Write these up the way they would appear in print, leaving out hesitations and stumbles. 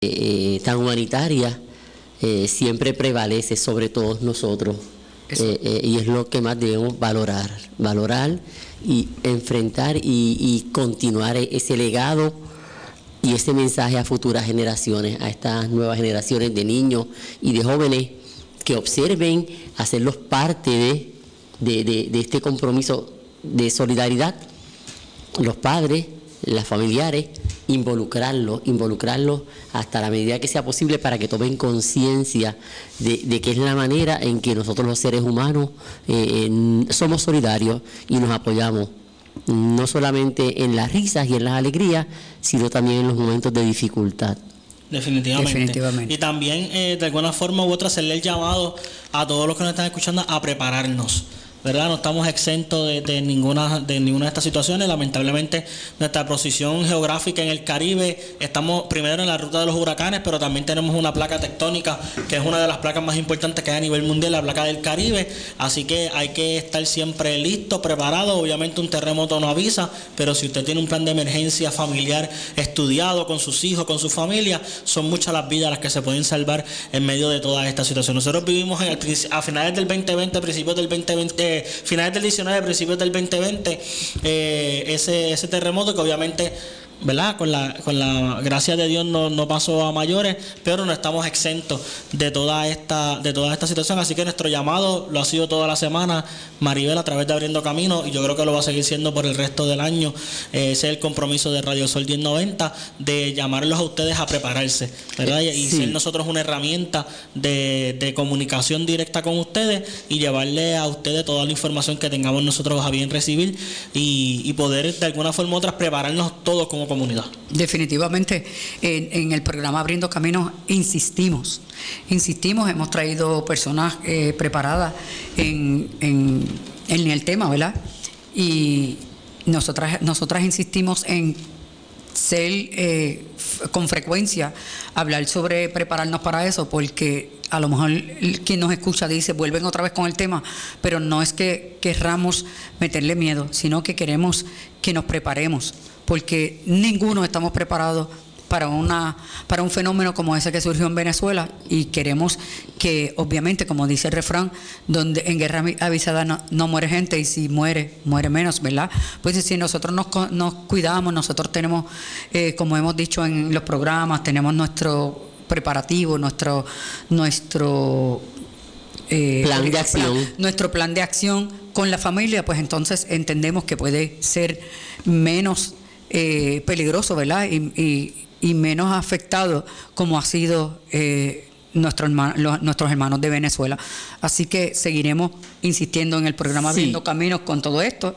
tan humanitaria siempre prevalece sobre todos nosotros. Y es lo que más debemos valorar y enfrentar y continuar ese legado y ese mensaje a futuras generaciones, a estas nuevas generaciones de niños y de jóvenes que observen, hacerlos parte de este compromiso de solidaridad, los padres, los familiares, involucrarlos hasta la medida que sea posible para que tomen conciencia de que es la manera en que nosotros los seres humanos somos solidarios y nos apoyamos, no solamente en las risas y en las alegrías, sino también en los momentos de dificultad. Definitivamente. Y también, de alguna forma u otra, hacerle el llamado a todos los que nos están escuchando a prepararnos, ¿verdad? No estamos exentos de ninguna de estas situaciones. Lamentablemente, nuestra posición geográfica en el Caribe, estamos primero en la ruta de los huracanes, pero también tenemos una placa tectónica que es una de las placas más importantes que hay a nivel mundial, la placa del Caribe. Así que hay que estar siempre listo, preparado. Obviamente un terremoto no avisa, pero si usted tiene un plan de emergencia familiar estudiado con sus hijos, con su familia, son muchas las vidas las que se pueden salvar en medio de toda esta situación. Nosotros vivimos a finales del 2020, principios del 2020, finales del 19, principios del 2020, ese terremoto que obviamente, ¿verdad? Con la gracia de Dios no pasó a mayores, pero no estamos exentos de toda esta situación. Así que nuestro llamado lo ha sido toda la semana, Maribel, a través de Abriendo Camino, y yo creo que lo va a seguir siendo por el resto del año. Ese es el compromiso de Radio Sol 1090, de llamarlos a ustedes a prepararse, ¿verdad? Y ser nosotros una herramienta de comunicación directa con ustedes y llevarle a ustedes toda la información que tengamos nosotros a bien recibir y poder de alguna forma u otra prepararnos todos como comunidad. Definitivamente, en el programa Abriendo Caminos insistimos, hemos traído personas preparadas en el tema, ¿verdad? Y nosotras insistimos en ser con frecuencia, hablar sobre prepararnos para eso, porque a lo mejor quien nos escucha dice, vuelven otra vez con el tema, pero no es que querramos meterle miedo, sino que queremos que nos preparemos, porque ninguno estamos preparados para un fenómeno como ese que surgió en Venezuela, y queremos que, obviamente, como dice el refrán, donde en guerra avisada no muere gente, y si muere menos, ¿verdad? Pues si nosotros nos cuidamos, nosotros tenemos, como hemos dicho en los programas, tenemos nuestro preparativo, nuestro plan de acción. Nuestro plan de acción con la familia, pues entonces entendemos que puede ser menos peligroso, ¿verdad? Y menos afectado como ha sido nuestros hermanos de Venezuela. Así que seguiremos insistiendo en el programa Abriendo Caminos con todo esto.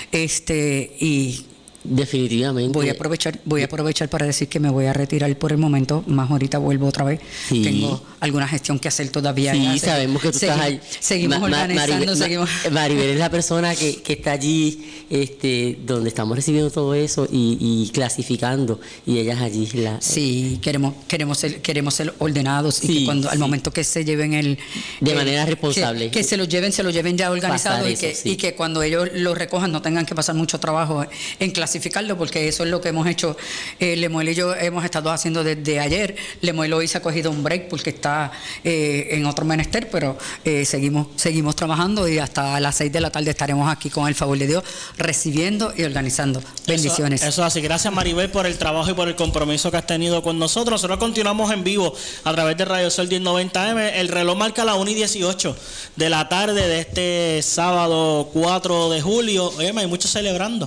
Y definitivamente. Voy a aprovechar para decir que me voy a retirar por el momento, más ahorita vuelvo otra vez. Sí. Tengo alguna gestión que hacer todavía. Sí, sabemos que tú estás ahí. Seguimos organizando, Maribel es la persona que está allí, donde estamos recibiendo todo eso y clasificando, y ella es allí. Sí, queremos ser ordenados, y que cuando al momento que se lleven de manera responsable, que se lo lleven ya organizado, y que cuando ellos lo recojan no tengan que pasar mucho trabajo en clasificarlo, porque eso es lo que hemos hecho. Lemuel y yo hemos estado haciendo desde ayer. Lemuel hoy se ha cogido un break porque está en otro menester, pero seguimos trabajando, y hasta las 6 de la tarde estaremos aquí con el favor de Dios recibiendo y organizando. Bendiciones. Eso así. Gracias, Maribel, por el trabajo y por el compromiso que has tenido con nosotros. Nosotros continuamos en vivo a través de Radio Sol 1090M. El reloj marca las 1:18 de la tarde de este sábado 4 de julio. Oye, hay muchos celebrando.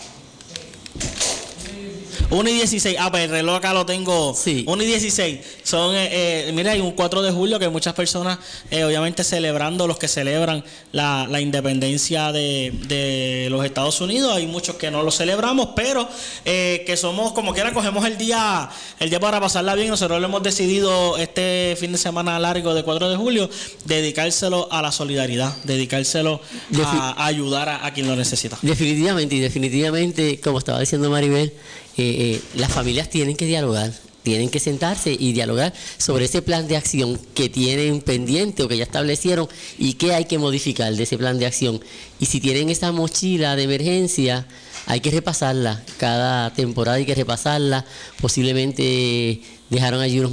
1:16. Pues el reloj acá lo tengo. Sí. 1:16. Son, mira, hay un 4 de julio que muchas personas, obviamente celebrando, los que celebran la independencia de los Estados Unidos. Hay muchos que no lo celebramos, pero que somos, como quiera, cogemos el día para pasarla bien. Nosotros lo hemos decidido este fin de semana largo de 4 de julio, dedicárselo a la solidaridad, dedicárselo a ayudar a quien lo necesita. Definitivamente, como estaba diciendo Maribel, las familias tienen que dialogar, tienen que sentarse y dialogar sobre ese plan de acción que tienen pendiente o que ya establecieron, y qué hay que modificar de ese plan de acción. Y si tienen esa mochila de emergencia, hay que repasarla. Cada temporada hay que repasarla, posiblemente dejaron allí unos